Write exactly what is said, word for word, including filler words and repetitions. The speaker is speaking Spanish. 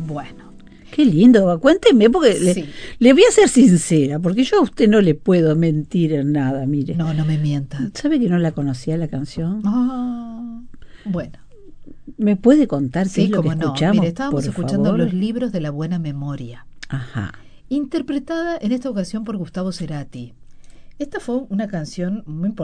Bueno. Qué lindo, cuénteme, porque Sí. le, le voy a ser sincera, porque yo a usted no le puedo mentir en nada, mire. No, no me mientas. ¿Sabe que no la conocía la canción? Ah, bueno. ¿Me puede contar qué Sí, es lo que como no. escuchamos, Mire, estábamos por escuchando favor? los libros de la buena memoria. Ajá. Interpretada en esta ocasión por Gustavo Cerati. Esta fue una canción muy importante.